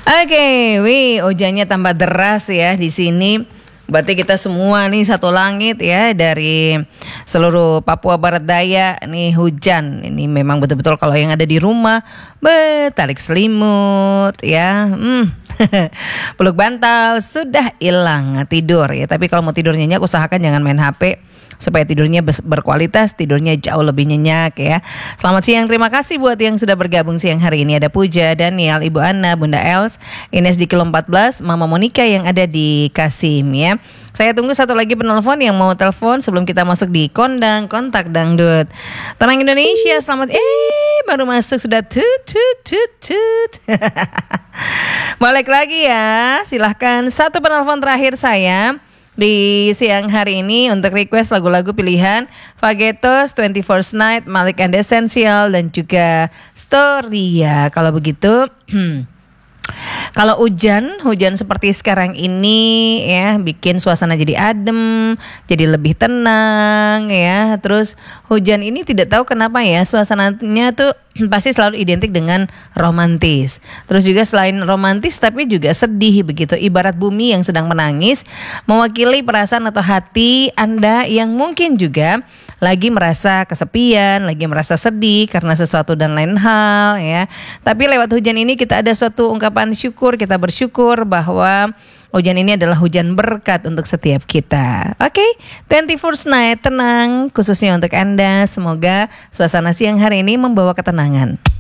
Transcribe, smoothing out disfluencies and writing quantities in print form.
Oke, hujannya tambah deras ya di sini. Berarti kita semua nih satu langit ya, dari seluruh Papua Barat Daya nih hujan. Ini memang betul-betul kalau yang ada di rumah tarik selimut ya. Peluk bantal sudah hilang tidur ya. Tapi kalau mau tidur nyenyak usahakan jangan main HP supaya tidurnya berkualitas, tidurnya jauh lebih nyenyak ya. Selamat siang, terima kasih buat yang sudah bergabung siang hari ini. Ada Puja, Daniel, Ibu Anna, Bunda Els, Ines di Kilo 14, Mama Monica yang ada di Kasim ya. Saya tunggu satu lagi penelpon yang mau telepon sebelum kita masuk di Kondang Kontak Dangdut. Tenang Indonesia, selamat baru masuk sudah tut. Balik lagi ya, silahkan satu penelpon terakhir saya di siang hari ini untuk request lagu-lagu pilihan Fagetos, 24th Night, Malik and Essential dan juga Story ya. Kalau begitu kalau hujan seperti sekarang ini ya bikin suasana jadi adem, jadi lebih tenang ya. Terus hujan ini tidak tahu kenapa ya suasananya tuh pasti selalu identik dengan romantis. Terus juga selain romantis tapi juga sedih begitu. Ibarat bumi yang sedang menangis mewakili perasaan atau hati Anda yang mungkin juga lagi merasa kesepian, lagi merasa sedih karena sesuatu dan lain hal ya. Tapi lewat hujan ini kita ada suatu ungkapan syukur, kita bersyukur bahwa hujan ini adalah hujan berkat untuk setiap kita. Oke, 24th Night tenang khususnya untuk Anda. Semoga suasana siang hari ini membawa ketenangan.